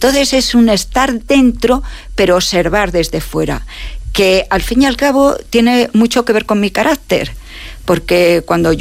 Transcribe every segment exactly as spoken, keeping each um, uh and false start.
Entonces es un estar dentro, pero observar desde fuera, que al fin y al cabo tiene mucho que ver con mi carácter. Porque cuando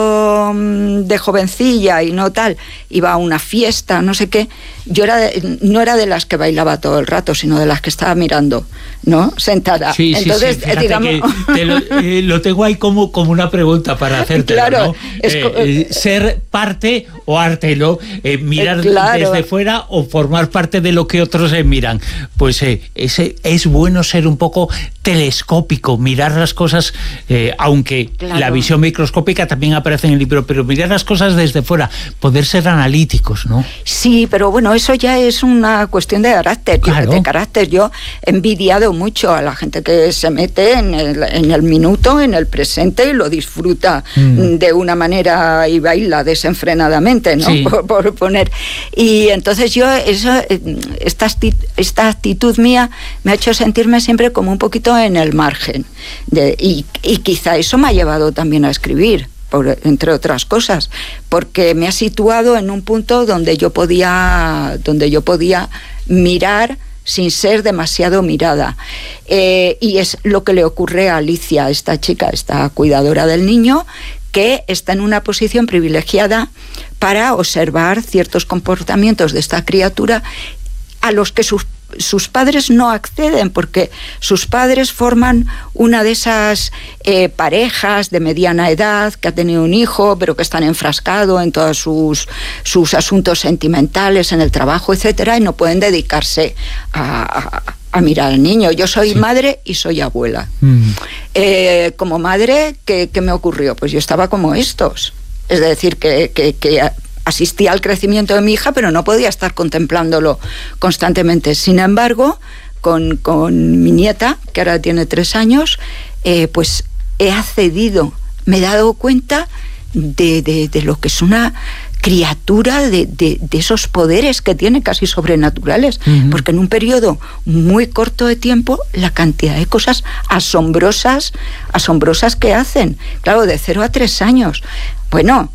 yo de jovencilla y no tal, iba a una fiesta, no sé qué, yo era de, no era de las que bailaba todo el rato, sino de las que estaba mirando, ¿no? Sentada. Sí, Entonces, sí, sí. digamos... Que te lo, eh, lo tengo ahí como, como una pregunta para hacerte, claro, ¿no? es Eh, co- eh, ser parte o arte, ¿no? Eh, mirar Eh, claro. desde fuera o formar parte de lo que otros eh, miran. Pues eh, ese, es bueno ser un poco telescópico, mirar las cosas, eh, aunque Claro. la visión microscópica también aparece en el libro, pero mirar las cosas desde fuera, poder ser analíticos, ¿no? Sí, pero bueno, eso ya es una cuestión de carácter. Yo- Claro. de carácter. Yo he envidiado mucho a la gente que se mete en el, en el minuto, en el presente, y lo disfruta Mm. de una manera y baila desenfrenadamente, ¿no? Sí. Por, por poner. Y entonces yo, eso, eh, esta, acti- esta actitud mía me ha hecho sentirme siempre como un poquito en el margen. De, y, y quizá eso me ha llevado también a escribir. Por, entre otras cosas, porque me ha situado en un punto donde yo podía, donde yo podía mirar sin ser demasiado mirada. Eh, y es lo que le ocurre a Alicia, esta chica, esta cuidadora del niño, que está en una posición privilegiada para observar ciertos comportamientos de esta criatura a los que sus sus padres no acceden, porque sus padres forman una de esas eh, parejas de mediana edad que ha tenido un hijo, pero que están enfrascados en todos sus, sus asuntos sentimentales, en el trabajo, etcétera, y no pueden dedicarse a, a, a mirar al niño. Yo soy sí. madre y soy abuela. Mm. Eh, como madre, ¿qué, ¿qué me ocurrió? Pues yo estaba como estos. Es decir, que... que, que asistía al crecimiento de mi hija, pero no podía estar contemplándolo constantemente. Sin embargo, con, con mi nieta, que ahora tiene tres años, eh, pues he accedido, me he dado cuenta de, de, de lo que es una criatura, de, de, de esos poderes que tiene casi sobrenaturales, uh-huh. porque en un periodo muy corto de tiempo, la cantidad de cosas asombrosas, asombrosas que hacen. Claro, de cero a tres años. Bueno...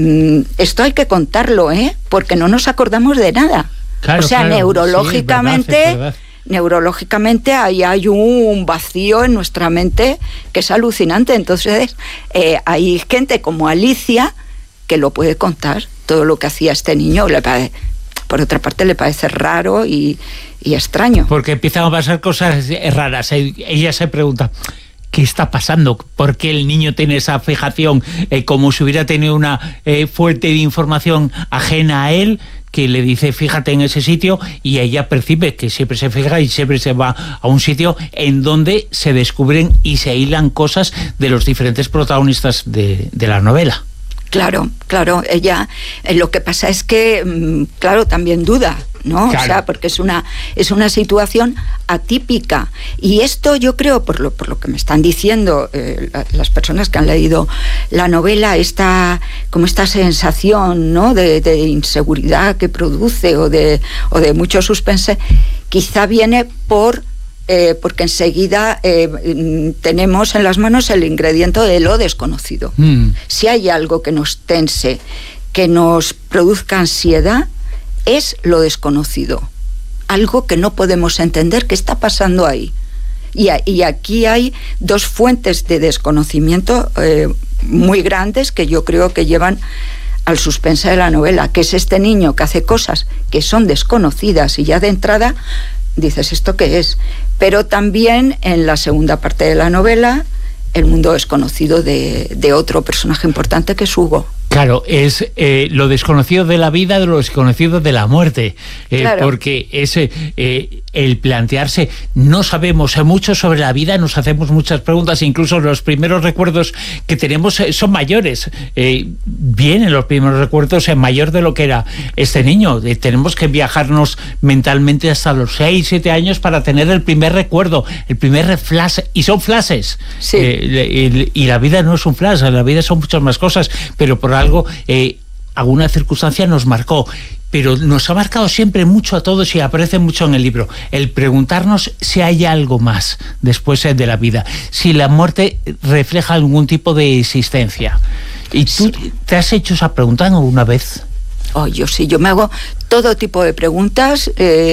esto hay que contarlo, ¿eh? Porque no nos acordamos de nada. Claro, o sea, claro. neurológicamente, Sí, es verdad, es verdad. neurológicamente ahí hay un vacío en nuestra mente que es alucinante. Entonces, eh, hay gente como Alicia que lo puede contar, todo lo que hacía este niño. Le parece, por otra parte, le parece raro y, y extraño. Porque empiezan a pasar cosas raras. Ella se pregunta... ¿qué está pasando? ¿Por qué el niño tiene esa fijación? Eh, como si hubiera tenido una eh, fuente de información ajena a él, que le dice fíjate en ese sitio, y ella percibe que siempre se fija y siempre se va a un sitio en donde se descubren y se hilan cosas de los diferentes protagonistas de, de la novela. Claro, claro, ella, eh, lo que pasa es que, claro, también duda, ¿no? Claro. O sea, porque es una, es una situación atípica. Y esto yo creo, por lo, por lo que me están diciendo eh, la, las personas que han leído la novela, esta, como esta sensación, ¿no?, de, de inseguridad que produce o de, o de mucho suspense, quizá viene por... Eh, porque enseguida eh, tenemos en las manos el ingrediente de lo desconocido. Mm. Si hay algo que nos tense, que nos produzca ansiedad, es lo desconocido. Algo que no podemos entender que está pasando ahí. Y, y aquí hay dos fuentes de desconocimiento eh, muy grandes que yo creo que llevan al suspense de la novela, que es este niño que hace cosas que son desconocidas y ya de entrada dices, ¿esto qué es? Pero también en la segunda parte de la novela, el mundo desconocido de, de otro personaje importante que es Hugo. Claro, es eh, lo desconocido de la vida, de lo desconocido de la muerte, eh, claro. Porque es eh, el plantearse, no sabemos mucho sobre la vida, nos hacemos muchas preguntas, incluso los primeros recuerdos que tenemos son mayores, eh, vienen los primeros recuerdos en mayor de lo que era este niño, eh, tenemos que viajarnos mentalmente hasta los seis, siete años para tener el primer recuerdo, el primer flash, y son flashes, sí. eh, y la vida no es un flash, la vida son muchas más cosas, pero por algo, eh, alguna circunstancia nos marcó, pero nos ha marcado siempre mucho a todos y aparece mucho en el libro, el preguntarnos si hay algo más después de la vida, si la muerte refleja algún tipo de existencia. ¿Y tú sí. te has hecho esa pregunta alguna vez? Oh, yo sí, yo me hago todo tipo de preguntas, eh,